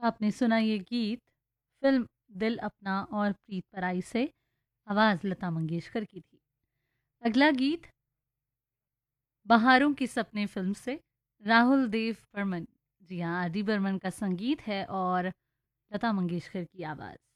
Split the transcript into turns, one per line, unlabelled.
आपने सुना ये गीत फिल्म दिल अपना और प्रीत पराई से। आवाज़ लता मंगेशकर की थी। अगला गीत बहारों के सपने फिल्म से राहुल देव बर्मन। जी हाँ, आर डी बर्मन का संगीत है और लता मंगेशकर की आवाज़।